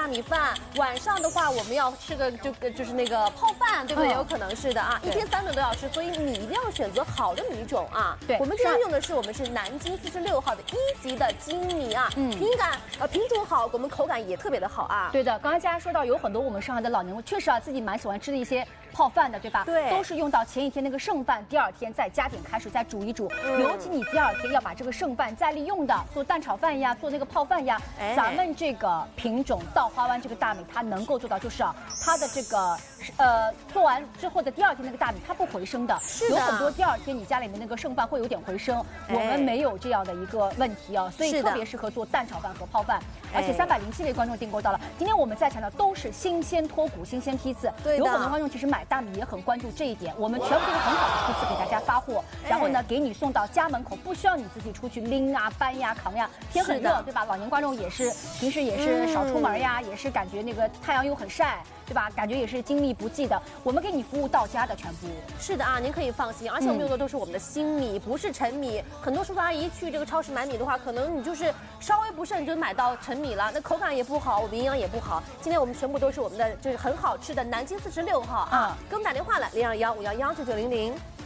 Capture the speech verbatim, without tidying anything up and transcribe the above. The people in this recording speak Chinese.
米饭，晚上的话我们要吃个这个就是那个泡饭，对不对？ 嗯、 有可能是的啊，一天三顿都要吃，所以你一定要选择好的米种啊。 对， 我们今天用的是我们是南京四十六号的一级的精米啊，嗯，品感呃品种好，我们口感也特别的好啊。 对的，刚才佳佳说到有很多我们上海的老年人确实啊自己蛮喜欢吃的一些泡饭的，对吧？ 对， 都是用到前一天那个剩饭，第二天再加点开水再煮一煮。嗯、尤其你第二天要把这个剩饭再利用的做蛋炒饭呀，做那个泡饭呀，哎、咱们这个品种稻花湾这个大米它能够做到，就是啊它的这个呃做完之后的第二天那个大米它不回升的， 是的， 有很多第二天你家里面那个剩饭会有点回升，哎、我们没有这样的一个问题啊，所以特别适合做蛋炒饭和泡饭。而且三百零七位观众订购到了，今天我们在强调都是新鲜脱骨、新鲜批次。 对的， 有很多观众其实买大米也很关注这一点，我们全部都是很好的批次给大家发货，然后呢给你送到家门口，不需要你自己出去拎啊、搬呀、扛呀。天很热，对吧？老年观众也是平时也是少出门呀，嗯、也是感觉那个太阳又很晒，对吧？感觉也是精力不济的，我们给你服务到家的全部。 是的啊，您可以放心，而且我们用的都是我们的新米，不是陈米。很多叔叔阿姨去这个超市买米的话，可能你就是稍微不慎就买到陈米了，那口感也不好，我们营养也不好。今天我们全部都是我们的就是很好吃的南京四十六号啊，嗯、给我们打电话来零二幺五幺幺九九零零。